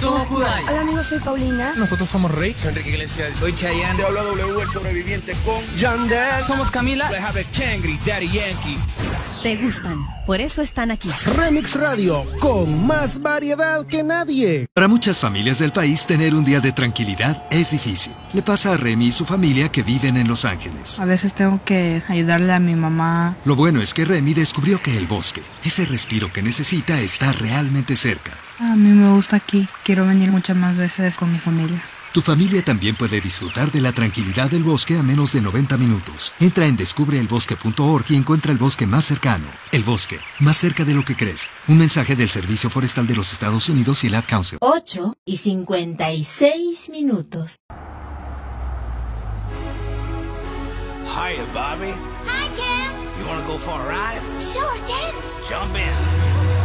somos Kudai. Hola amigos, soy Paulina. Nosotros somos Rey. Soy Enrique Iglesias. Soy Chayanne. Te habla W, el sobreviviente con Yandel. Somos Camila. Cangri, Daddy Yankee. Te gustan, por eso están aquí. Remix Radio, con más variedad que nadie. Para muchas familias del país, tener un día de tranquilidad es difícil. Le pasa a Remy y su familia que viven en Los Ángeles. A veces tengo que ayudarle a mi mamá. Lo bueno es que Remy descubrió que el bosque, ese respiro que necesita, está realmente cerca. A mí me gusta aquí. Quiero venir muchas más veces con mi familia. Tu familia también puede disfrutar de la tranquilidad del bosque a menos de 90 minutos. Entra en descubreelbosque.org y encuentra el bosque más cercano. El bosque, más cerca de lo que crees. Un mensaje del Servicio Forestal de los Estados Unidos y el Ad Council. 8:56. Hiya, Bobby. Hi, Ken. You wanna go for a ride? Sure, Ken. Jump in.